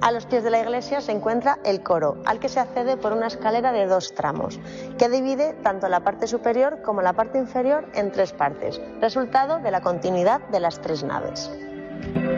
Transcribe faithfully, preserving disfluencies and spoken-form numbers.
A los pies de la iglesia se encuentra el coro, al que se accede por una escalera de dos tramos, que divide tanto la parte superior como la parte inferior en tres partes, resultado de la continuidad de las tres naves.